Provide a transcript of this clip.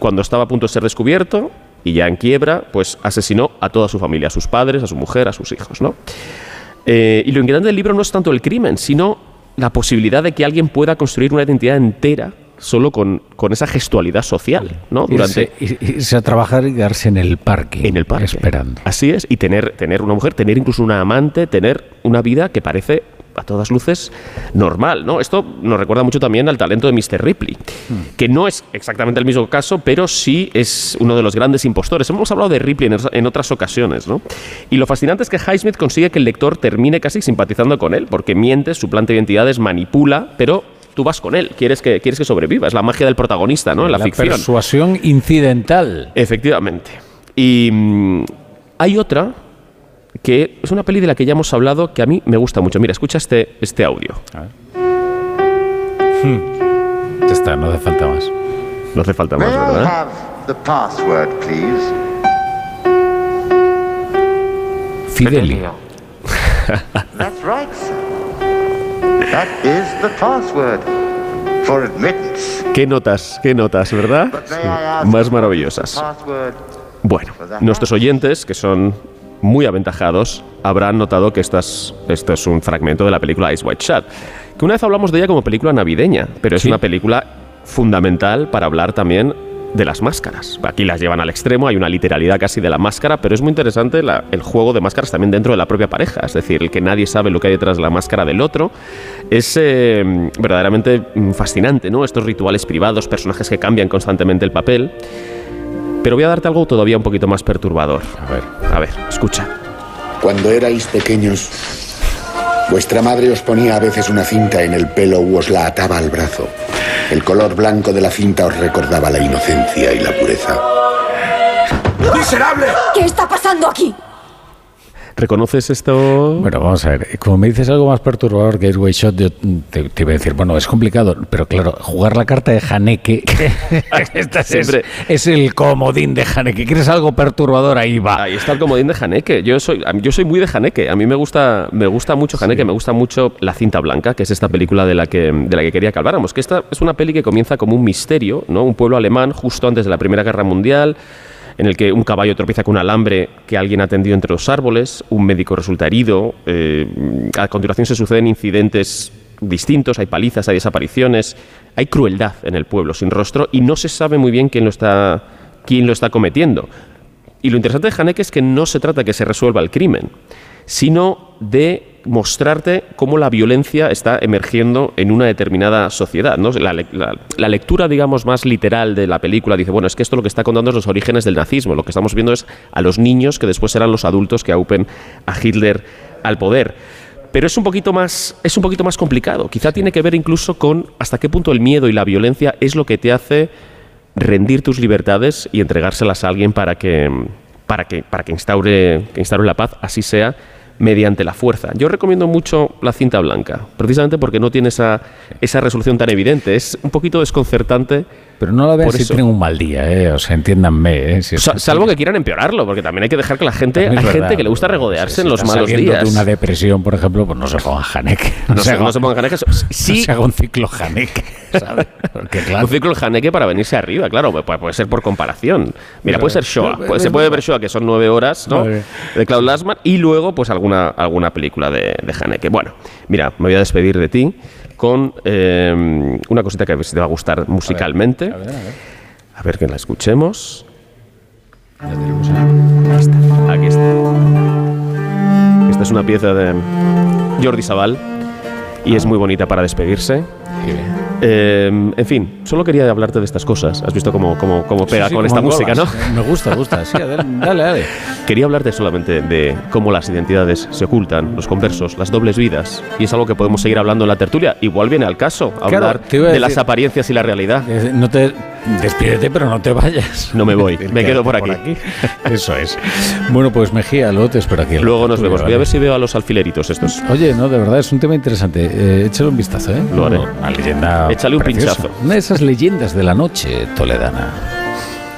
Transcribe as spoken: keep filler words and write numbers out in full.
cuando estaba a punto de ser descubierto y ya en quiebra, pues asesinó a toda su familia, a sus padres, a su mujer, a sus hijos, ¿no? Eh, y lo inquietante del libro no es tanto el crimen, sino la posibilidad de que alguien pueda construir una identidad entera solo con, con esa gestualidad social, ¿no? Durante irse, irse a trabajar y quedarse en el parque. En el parque. Esperando. Así es, y tener, tener una mujer, tener incluso una amante, tener una vida que parece a todas luces normal, ¿no? Esto nos recuerda mucho también al talento de mister Ripley, hmm. que no es exactamente el mismo caso, pero sí es uno de los grandes impostores. Hemos hablado de Ripley en, en otras ocasiones, ¿no? Y lo fascinante es que Highsmith consigue que el lector termine casi simpatizando con él, porque miente, suplanta identidades, manipula, pero tú vas con él, quieres que, quieres que sobreviva. Es la magia del protagonista, ¿no? En la, la ficción. Persuasión incidental. Efectivamente. Y mmm, hay otra que es una peli de la que ya hemos hablado que a mí me gusta mucho. Mira, escucha este, este audio. A ver. Hmm. Ya está, no hace falta más. No hace falta más, ¿verdad? May I have the password, please? Fidelio. That's right, sir. That is the password for admittance. ¿Qué notas? ¿Qué notas, verdad? Sí. Más maravillosas. Bueno, nuestros oyentes, que son muy aventajados, habrán notado que esta es, esto es un fragmento de la película Eyes Wide Shut, que una vez hablamos de ella como película navideña, pero es sí. una película fundamental para hablar también de las máscaras. Aquí las llevan al extremo, hay una literalidad casi de la máscara, pero es muy interesante la, el juego de máscaras también dentro de la propia pareja, es decir, el que nadie sabe lo que hay detrás de la máscara del otro. Es eh, verdaderamente fascinante, ¿no? Estos rituales privados, personajes que cambian constantemente el papel. Pero voy a darte algo todavía un poquito más perturbador. A ver, a ver, escucha. Cuando erais pequeños, vuestra madre os ponía a veces una cinta en el pelo u os la ataba al brazo. El color blanco de la cinta os recordaba la inocencia y la pureza. ¡Miserable! ¿Qué está pasando aquí? ¿Reconoces esto? Bueno, vamos a ver. Como me dices algo más perturbador que Eyes Wide Shut, yo te, te iba a decir, bueno, es complicado, pero claro, jugar la carta de Haneke esta es, es el comodín de Haneke. ¿Quieres algo perturbador? Ahí va. Ahí está el comodín de Haneke. Yo soy, yo soy muy de Haneke. A mí me gusta, me gusta mucho Haneke, sí. me gusta mucho La cinta blanca, que es esta película de la que, de la que quería que habláramos. Que esta es una peli que comienza como un misterio, ¿no? Un pueblo alemán justo antes de la Primera Guerra Mundial, en el que un caballo tropieza con un alambre que alguien ha tendido entre los árboles, un médico resulta herido, eh, a continuación se suceden incidentes distintos, hay palizas, hay desapariciones, hay crueldad en el pueblo sin rostro y no se sabe muy bien quién lo está, quién lo está cometiendo. Y lo interesante de Haneke es que no se trata de que se resuelva el crimen, sino de mostrarte cómo la violencia está emergiendo en una determinada sociedad, ¿no? La, la, la lectura, digamos, más literal de la película dice, bueno, es que esto lo que está contando es los orígenes del nazismo. Lo que estamos viendo es a los niños que después serán los adultos que aupen a Hitler al poder. Pero es un poquito más, es un poquito más complicado. Quizá tiene que ver incluso con hasta qué punto el miedo y la violencia es lo que te hace rendir tus libertades y entregárselas a alguien para que, para que, para que instaure, que instaure la paz, así sea, mediante la fuerza. Yo recomiendo mucho La cinta blanca, precisamente porque no tiene esa, esa resolución tan evidente. Es un poquito desconcertante. Pero no la vean si eso. Tienen un mal día, ¿eh? O sea, entiéndanme, ¿eh? Si Sa- salvo que quieran empeorarlo, porque también hay que dejar que la gente... Hay verdad, gente que le gusta regodearse si en los malos días. De una depresión, por ejemplo, pues no se pongan Haneke. No, no, se, haga, no se pongan Haneke. Sí, no se haga un ciclo Haneke, ¿sabes? Porque, claro. Un ciclo Haneke para venirse arriba, claro. Puede, puede ser por comparación. Mira, puede ser Shoah. Puede, se puede ver Shoah, que son nueve horas, ¿no? Vale. De Claude Lanzmann. Y luego, pues, alguna, alguna película de, de Haneke. Bueno, mira, me voy a despedir de ti con eh, una cosita que a ver si te va a gustar musicalmente. A ver, a ver. A ver. A ver que la escuchemos. Ya tenemos ahí. Está. Aquí está. Esta es una pieza de Jordi Savall y es muy bonita para despedirse. Eh, en fin, solo quería hablarte de estas cosas. Has visto cómo, cómo, cómo pega sí, sí, con esta música, ¿no? Me gusta, me gusta. Sí, dale, dale. Quería hablarte solamente de cómo las identidades se ocultan, los conversos, las dobles vidas. Y es algo que podemos seguir hablando en la tertulia. Igual viene al caso hablar claro, de decir, las apariencias y la realidad. No te despídete, pero no te vayas. No me voy, me quedo por aquí. por aquí. Eso es. Bueno, pues Mejía, luego te espero aquí. Luego nos vemos. Voy a ver si veo a los alfileritos estos. Oye, no, de verdad, es un tema interesante. Eh, échale un vistazo, ¿eh? Lo haré. Una leyenda Échale un preciosa. pinchazo. Una de esas leyendas de la noche toledana.